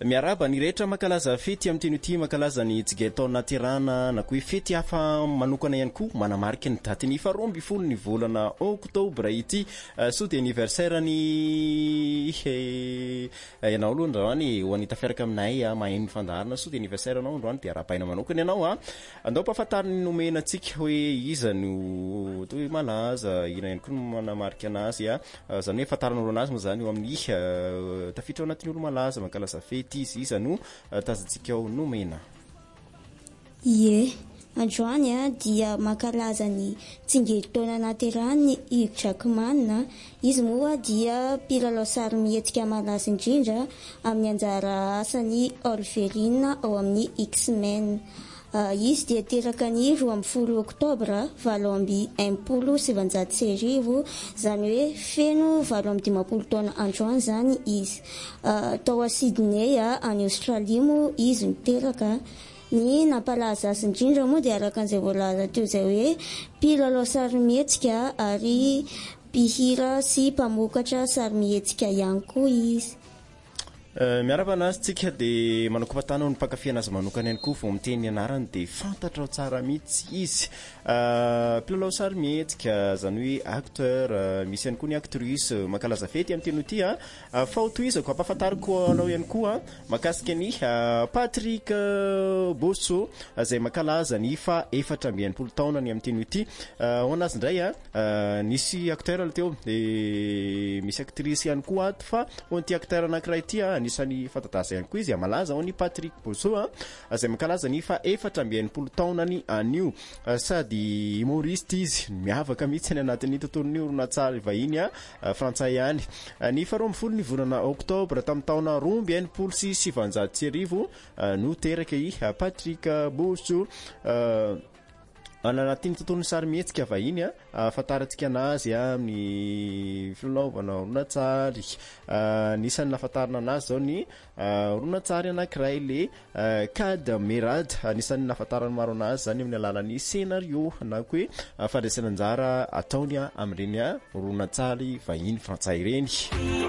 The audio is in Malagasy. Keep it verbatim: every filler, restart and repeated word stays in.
miaraba ny rehetra makalaza fety amin'ny teny ity makalaza ny tsigetao naterana na koa fety hafa manokana ihany koa manamarika ny daty ny faharoa amby folo ny volana oktobra ity so de anniversaire ny ianao aloha androany ho anita fiaraka aminay maheno ny fandaharana so de anniversaire anao androany de arapaina manokana ianao a andao mpahafantariny nomena antsika hoe iza no to hoe malaza ina ihany koa no manamarika anazy a zany hoe fantarana olo anazy moa zany eo amin'ny tafiditra ao anatin'ny olo malaza mankalaza fety izy iza no tazantsika ao nomena. Ie, androany a dia mankalaza ny tsingeritaona naterany Hugues Jackman. Izy moa dia mpilalao sary mihetsika malaza indrindra amin'ny anjara asany Wolverine ao amin'ny X-Men. Uh, izy dia teraka ny roa amby folo oktobra valo amby enimpolo sivanjato sy arivo zany hoe feno valo amby dimampolo taona androany zany izy. Uh, tao a Sydney a any Australie moa izy miteraka. Ny nampalaza azy indrindra moa dia araka an'izay voalaza teo zay hoe mpilalao sary mihetsika ary mpihira sy mpamokatra sary mihetsika ihany koa izy. Uh, miaraba anazy tsika de manokam-patana ny mpakafiana azy manokana ihany koa vao miteny anarany de fantatra ao tsara mihitsy izy. Uh, mpilalao sary mihetsika zany hoe acteur uh, misy ihany koa ny actrice uh, mankalaza fety amin'ny teny ity a uh, fa hotoizako ampahafantariko anao ihany koa makasika ny uh, Patrick uh, Bosso uh, zay mankalaza ny fa efatra amby enimpolo taona ny amin'ny teny ity uh, ho anazy indray a uh, nisy acteur ala teo de misy actrice ihany koa ato fa ho an'ity acteur anankiray ity a anisany fatataza ihany koa izy amalaza ho ny Patrick Bosso a zay mankalaza ny fa efatra amby enimpolo taona ny anio uh, sady humoriste izy miavaka mihitsy ny anatin'ny tontolon'ny horonan-tsary vahiny a frantsay ihany. Ny faharoa amby folo ny volana oktobra tamin'ny taona roa amby enimpolo sy sivanjato sy arivo no teraka i Patrick Bosso anatin'ny tontolon'ny sary mihetsika vahiny a afantarantsika anazy amin'ny filalaovana horonan-tsary. Nisan'ny nafantarana anazy zao ny horonan-tsary anankiray le Cadmerade nisan'ny nafantarana maro anazy zany amin'ny alalan'ny scénario na koa hoe fandraisana anjara ataony amin'ireny horonan-tsary vahiny frantsay ireny.